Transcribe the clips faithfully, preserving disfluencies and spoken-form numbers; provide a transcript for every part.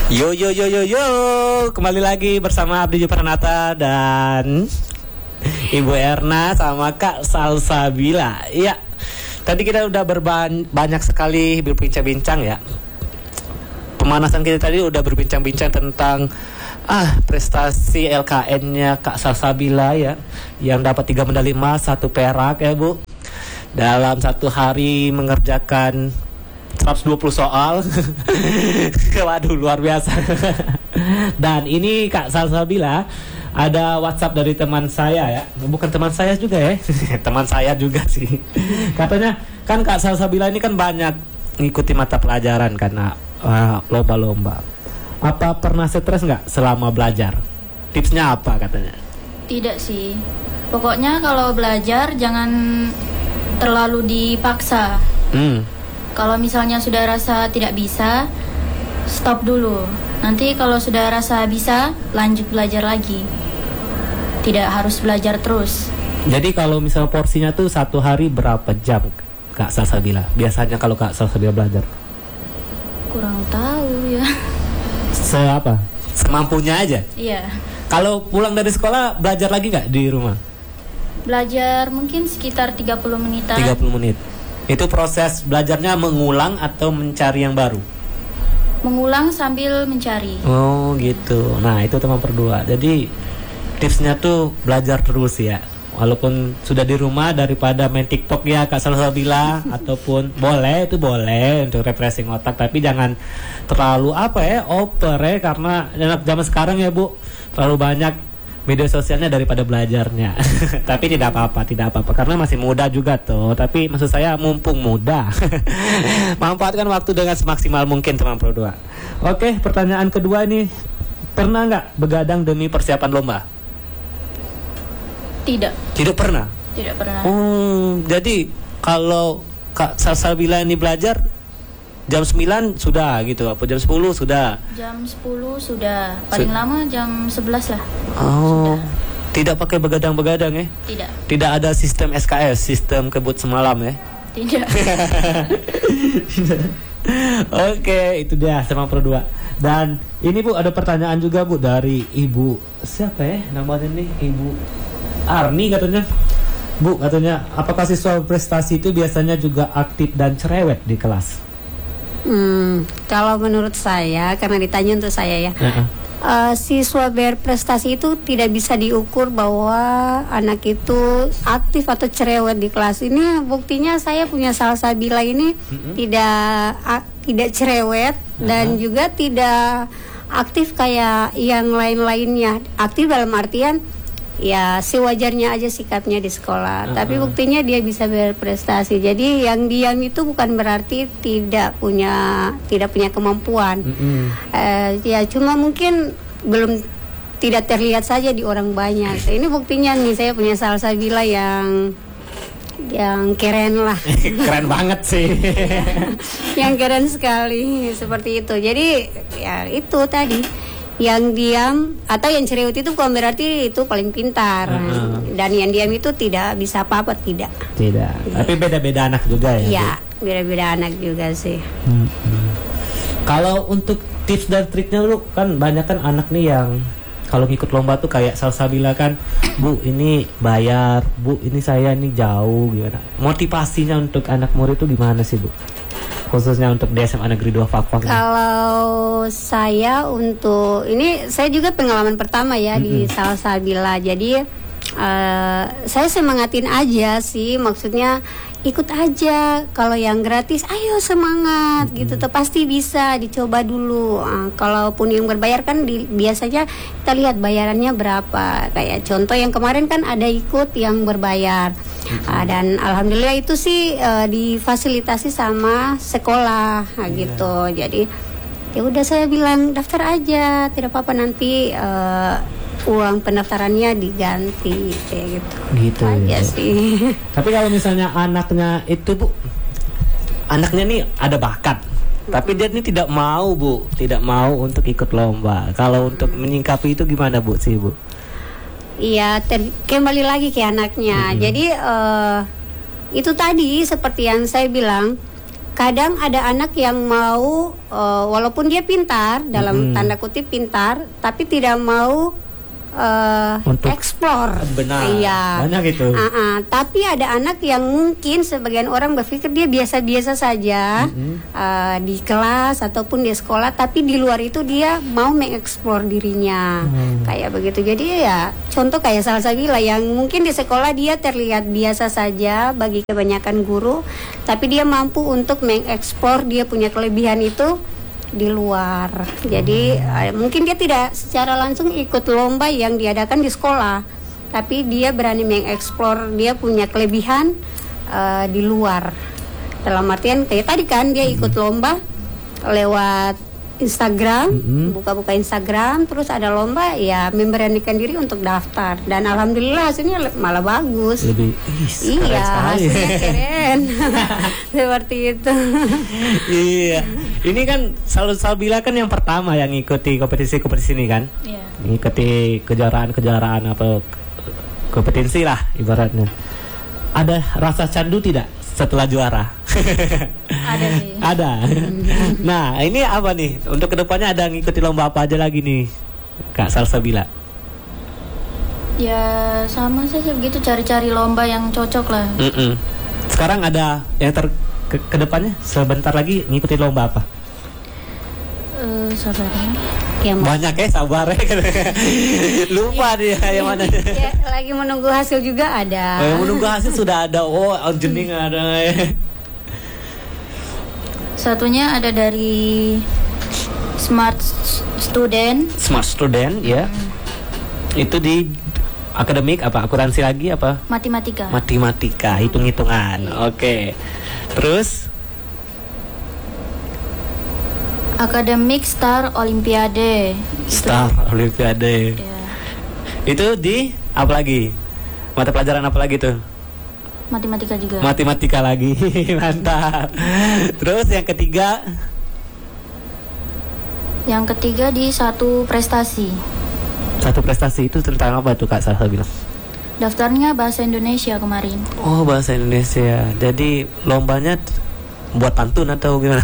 Yo yo yo yo yo, kembali lagi bersama Abdi Pranata dan Ibu Erna sama Kak Salsabila. Iya, tadi kita udah berban- banyak sekali berbincang-bincang ya. Pemanasan kita tadi udah berbincang-bincang tentang ah prestasi L K N-nya Kak Salsabila ya, yang dapat tiga medali emas, satu perak ya Bu. Dalam satu hari mengerjakan seratus dua puluh soal. Waduh, luar biasa. Dan ini Kak Salsabila, ada WhatsApp dari teman saya ya. Bukan teman saya juga ya. Teman saya juga sih. Katanya kan Kak Salsabila ini kan banyak ngikuti mata pelajaran karena uh, lomba-lomba. Apa pernah stres nggak selama belajar? Tipsnya apa katanya? Tidak sih. Pokoknya kalau belajar jangan terlalu dipaksa. Hmm. Kalau misalnya sudah rasa tidak bisa, stop dulu. Nanti kalau sudah rasa bisa, lanjut belajar lagi. Tidak harus belajar terus. Jadi kalau misalnya porsinya tuh satu hari berapa jam Kak Salsabila? Biasanya kalau Kak Salsabila belajar? Kurang tahu ya. Se apa? Semampunya aja? Iya. Kalau pulang dari sekolah belajar lagi nggak di rumah? Belajar mungkin sekitar tiga puluh menitan. tiga puluh menit. Itu proses belajarnya mengulang atau mencari yang baru? Mengulang sambil mencari. Oh gitu. Nah itu teman berdua. Jadi tipsnya tuh belajar terus ya. Walaupun sudah di rumah, daripada main TikTok ya Kak Salsabila. Ataupun boleh, itu boleh untuk refreshing otak. Tapi jangan terlalu apa ya, over ya. Karena anak zaman sekarang ya Bu, terlalu banyak media sosialnya daripada belajarnya. Tapi tidak apa-apa, tidak apa-apa karena masih muda juga tuh. Tapi maksud saya mumpung muda, manfaatkan waktu dengan semaksimal mungkin teman berdua. Oke, pertanyaan kedua ini, pernah nggak begadang demi persiapan lomba? Tidak. Tidak pernah. Tidak pernah. Oh, jadi kalau Kak Salsabila ini belajar jam sembilan sudah gitu, apa jam sepuluh sudah? Jam sepuluh sudah. Paling Su- lama jam sebelas lah. Oh. Sudah. Tidak pakai begadang-begadang ya? Tidak. Tidak ada sistem S K S, sistem kebut semalam ya? Tidak. Oke, itu dia sama berdua. Dan ini Bu ada pertanyaan juga Bu dari Ibu siapa ya namanya nih? Ibu Arni katanya. Bu katanya, apakah siswa prestasi itu biasanya juga aktif dan cerewet di kelas? Hmm, kalau menurut saya, karena ditanya untuk saya ya, uh-uh. uh, siswa berprestasi itu tidak bisa diukur bahwa anak itu aktif atau cerewet di kelas. Ini buktinya saya punya Salsabila ini uh-uh. tidak a- tidak cerewet uh-huh. dan juga tidak aktif kayak yang lain-lainnya. Aktif dalam artian ya sewajarnya aja sikapnya di sekolah, uh-huh. tapi buktinya dia bisa berprestasi. Jadi yang diam itu bukan berarti tidak punya tidak punya kemampuan. Uh-huh. uh, ya cuma mungkin belum tidak terlihat saja di orang banyak. Ini buktinya nih, saya punya Salsabila yang yang keren lah. Keren banget sih. Yang keren sekali seperti itu. Jadi ya itu tadi, yang diam atau yang cerewet itu bukan berarti itu paling pintar. Uh-huh. Dan yang diam itu tidak bisa apa-apa, tidak. Tidak. Tapi beda-beda anak juga ya. Iya, beda-beda anak juga sih. Hmm. Kalau untuk tips dan triknya lu kan banyak kan anak nih yang kalau ngikut lomba tuh kayak Salsabila kan, Bu ini bayar, Bu ini saya ini jauh, gimana? Motivasinya untuk anak murid itu gimana sih Bu? Khususnya untuk D S M A Negeri dua Fakfak. Kalau saya untuk ini, saya juga pengalaman pertama ya mm-hmm. di Salsabila. Jadi uh, saya semangatin aja sih, maksudnya ikut aja. Kalau yang gratis, ayo semangat mm-hmm. gitu. Tuh pasti bisa dicoba dulu. Uh, kalaupun yang berbayar kan di, biasanya kita lihat bayarannya berapa. Kayak contoh yang kemarin kan ada ikut yang berbayar. Uh, dan alhamdulillah itu sih uh, difasilitasi sama sekolah nah, yeah. gitu. Jadi ya udah saya bilang daftar aja, tidak apa-apa nanti uh, uang pendaftarannya diganti kayak gitu. Gitu aja ya. sih. Tapi kalau misalnya anaknya itu Bu, anaknya nih ada bakat, tapi dia ini tidak mau Bu, tidak mau untuk ikut lomba. Kalau untuk menyingkapi itu gimana Bu sih Bu? Iya, ter- kembali lagi ke anaknya. Mm-hmm. Jadi uh, itu tadi seperti yang saya bilang, kadang ada anak yang mau uh, walaupun dia pintar dalam Mm-mm. tanda kutip pintar, tapi tidak mau uh, Untuk- explore. Benar. Iya. Banyak itu. Uh-uh. Tapi ada anak yang mungkin sebagian orang berpikir dia biasa-biasa saja Mm-mm. uh, di kelas ataupun di sekolah, tapi di luar itu dia mau mengeksplor dirinya. Hmm. Kayak begitu. Jadi ya contoh kayak Salsabila yang mungkin di sekolah dia terlihat biasa saja bagi kebanyakan guru, tapi dia mampu untuk mengeksplor dia punya kelebihan itu di luar. Jadi eh, mungkin dia tidak secara langsung ikut lomba yang diadakan di sekolah, tapi dia berani mengeksplor dia punya kelebihan eh, di luar. Dalam artian kayak tadi kan dia ikut lomba lewat Instagram, Mm-mm. buka-buka Instagram, terus ada lomba, ya memberanikan diri untuk daftar, dan alhamdulillah hasilnya le- malah bagus. Lebih ih, keren Iya, sekali. hasilnya keren. Seperti itu. Iya. Ini kan Salsabila kan yang pertama yang ngikuti kompetisi-kompetisi ini kan. Iya. Ngikuti kejuaraan-kejuaraan apa kompetisi lah ibaratnya. Ada rasa candu tidak setelah juara? Ada sih. Ada. Nah, ini apa nih? Untuk kedepannya ada ngikuti lomba apa aja lagi nih, Kak Salsabila? Ya sama saja begitu, cari-cari lomba yang cocok lah. Mm-mm. Sekarang ada yang ter ke kedepannya sebentar lagi ngikuti lomba apa? Eh, sabar ya. Yang Banyak ya, sabar ya. Lupa dia yang mana. ya, lagi menunggu hasil juga ada. Oh, yang menunggu hasil sudah ada. Oh, jening ada. Satunya ada dari Smart Student. Smart Student ya. Itu di akademik apa? Akuntansi lagi apa? Matematika. Matematika, hitung-hitungan. Oke. Terus Academic Star Olimpiade. Star Olimpiade. Ya, Itu di apa lagi? Mata pelajaran apa lagi tuh? matematika juga. Matematika lagi. Mantap. Terus yang ketiga, Yang ketiga di satu prestasi. satu prestasi itu tentang apa tuh Kak Salsabila? Daftarnya bahasa Indonesia kemarin. Oh, bahasa Indonesia. Jadi lombanya t- buat pantun atau gimana?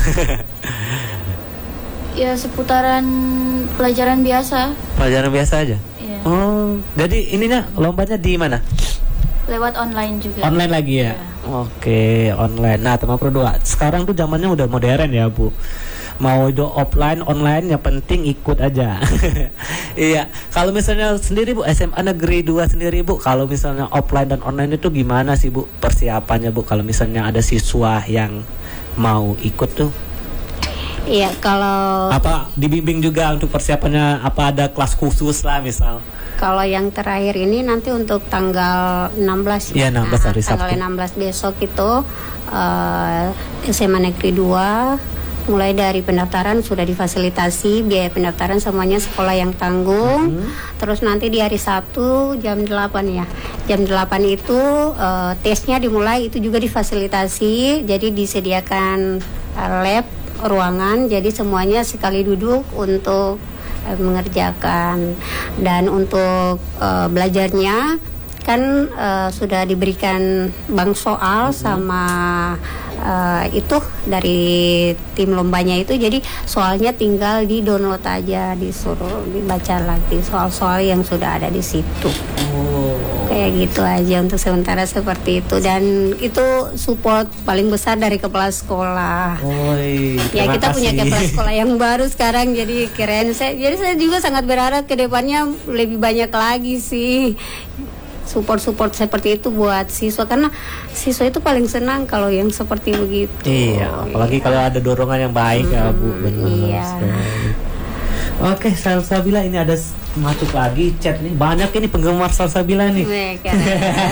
Ya seputaran pelajaran biasa. Pelajaran biasa aja. Ya. Oh, jadi ininya lombanya di mana? Lewat online juga. Online lagi ya? Ya. Oke, online. Nah, teman Pro dua, sekarang tuh zamannya udah modern ya, Bu. Mau itu offline, online, yang penting ikut aja. Iya. Kalau misalnya sendiri, Bu, S M A Negeri dua sendiri, Bu, kalau misalnya offline dan online itu gimana sih, Bu, persiapannya, Bu? Kalau misalnya ada siswa yang mau ikut tuh, Iya, kalau apa dibimbing juga untuk persiapannya? Apa ada kelas khusus lah misal? kalau yang terakhir ini nanti untuk tanggal enam belas Iya, enam belas hari tanggal Sabtu. enam belas besok itu eh, S M A Negeri dua mulai dari pendaftaran sudah difasilitasi, biaya pendaftaran semuanya sekolah yang tanggung. Mhm. Terus nanti di hari Sabtu jam delapan ya. Jam delapan itu eh, tesnya dimulai, itu juga difasilitasi. Jadi disediakan eh, lab, ruangan, jadi semuanya sekali duduk untuk eh, mengerjakan. Dan untuk eh, belajarnya kan eh, sudah diberikan bank soal sama eh, itu dari tim lombanya itu, jadi soalnya tinggal di download aja, disuruh dibaca lagi soal-soal yang sudah ada di situ. Oh. Kayak gitu aja untuk sementara seperti itu, dan itu support paling besar dari kepala sekolah. Oi, Ya terima kita punya kasih. kepala sekolah yang baru sekarang, jadi keren. Saya, jadi saya juga sangat berharap ke depannya lebih banyak lagi sih support-support seperti itu buat siswa, karena siswa itu paling senang kalau yang seperti begitu. Iya, apalagi kalau ada dorongan yang baik ya, Bu. Benar iya. sekali. Oke, Salsabila, ini ada s- masuk lagi chat nih. Banyak ini penggemar Salsabila nih. Weh, keren.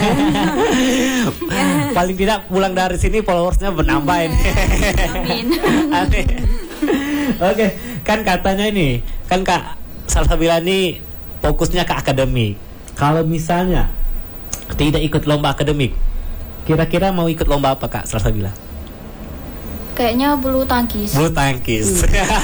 Paling tidak pulang dari sini followersnya bertambah ini. Amin. Amin. Oke, kan katanya ini, kan Kak Salsabila ini fokusnya ke akademik. Kalau misalnya tidak ikut lomba akademik, kira-kira mau ikut lomba apa Kak Salsabila? Kayaknya bulu tangkis. Bulu tangkis.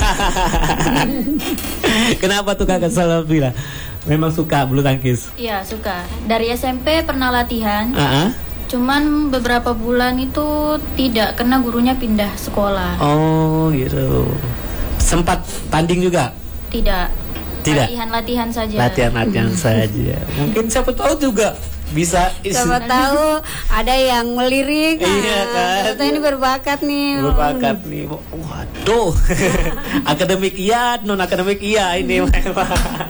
Kenapa tuh Kak Salsabila? Memang suka bulu tangkis? Iya suka. Dari S M P pernah latihan. Ah, ah. Cuman beberapa bulan itu tidak, karena gurunya pindah sekolah. Oh gitu. Sempat tanding juga? Tidak. Tidak. Latihan-latihan saja. Latihan-latihan saja. Mungkin siapa tahu juga bisa. Siapa tahu ada yang melirik. Iya kan. Ternyata ini berbakat nih. Berbakat nih. Waduh. Akademik iya, non akademik iya ini memang.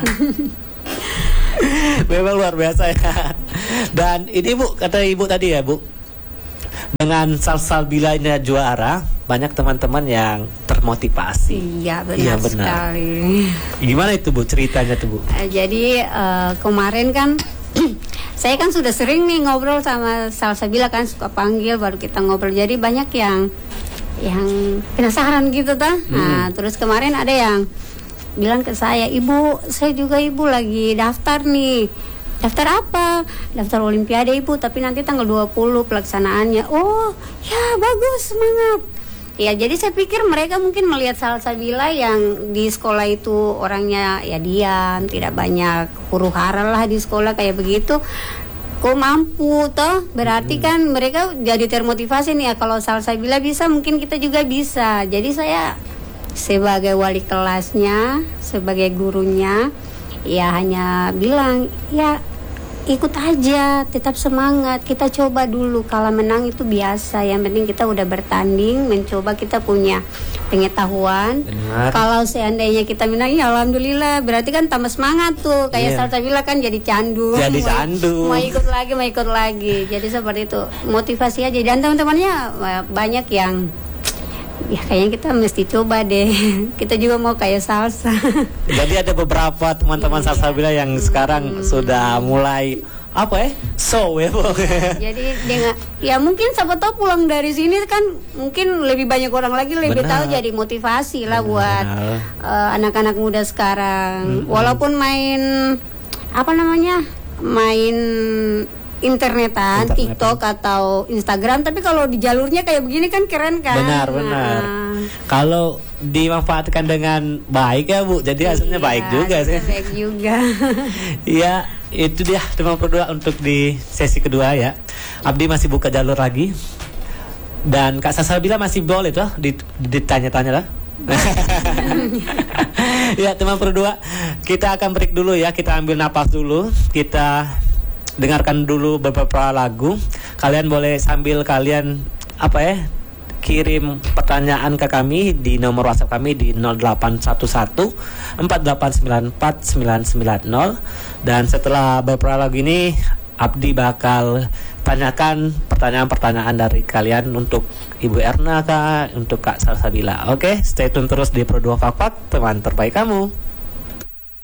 Memang luar biasa ya. Dan ini Bu, kata Ibu tadi ya Bu, dengan Salsabila ini juara, banyak teman-teman yang termotivasi. Iya benar, Iya, benar. sekali. Gimana itu Bu ceritanya tuh Bu? Eh, Jadi eh, kemarin kan saya kan sudah sering nih ngobrol sama Salsabila, kan suka panggil baru kita ngobrol. Jadi banyak yang yang penasaran gitu ta. Hmm. Nah, terus kemarin ada yang bilang ke saya, "Ibu, saya juga Ibu lagi daftar nih." "Daftar apa?" "Daftar Olimpiade Ibu, tapi nanti tanggal dua puluh pelaksanaannya." "Oh, ya bagus, semangat." Ya, jadi saya pikir mereka mungkin melihat Salsabila yang di sekolah itu orangnya ya diam, tidak banyak huru hara lah di sekolah kayak begitu. Kok mampu toh? Berarti kan mereka jadi termotivasi nih ya, kalau Salsabila bisa mungkin kita juga bisa. Jadi saya sebagai wali kelasnya, sebagai gurunya, ya hanya bilang, ya ikut aja, tetap semangat, kita coba dulu. Kalau menang itu biasa, yang penting kita udah bertanding, mencoba, kita punya pengetahuan. Benar. Kalau seandainya kita menang, ya alhamdulillah, berarti kan tambah semangat tuh. Kayak Iya. Salsabila kan jadi candu, Jadi mau- candu. mau ikut lagi, mau ikut lagi. Jadi seperti itu, motivasi aja. Dan teman-temannya eh, banyak yang ya kayaknya kita mesti coba deh. Kita juga mau kayak Salsa. Jadi ada beberapa teman-teman Iya. Salsabila yang sekarang sudah mulai apa ya? So ya Bu. Jadi dengan ya mungkin siapa tahu pulang dari sini kan mungkin lebih banyak orang lagi lebih Benar. tahu, jadi motivasi lah Benar. buat eh, anak-anak muda sekarang. Walaupun main apa namanya? Main internetan, Internetan. TikTok atau Instagram, tapi kalau di jalurnya kayak begini kan keren kan. Benar, benar. Nah, Kalau dimanfaatkan dengan baik ya Bu, jadi hasilnya iya, baik juga sih. baik juga. Iya, itu dia teman berdua untuk di sesi kedua ya. Abdi masih buka jalur lagi. Dan Kak Salsabila masih boleh tuh dit- ditanya-tanya lah. Ya teman berdua, kita akan break dulu ya. Kita ambil napas dulu. Kita dengarkan dulu beberapa lagu. Kalian boleh sambil kalian apa ya, kirim pertanyaan ke kami di nomor WhatsApp kami di nol delapan satu satu empat delapan sembilan empat sembilan sembilan nol. Dan setelah beberapa lagu ini, Abdi bakal tanyakan pertanyaan-pertanyaan dari kalian untuk Ibu Erna kak, untuk Kak Salsabila. Oke, stay tune terus di Pro dua Pak Pak, teman terbaik kamu.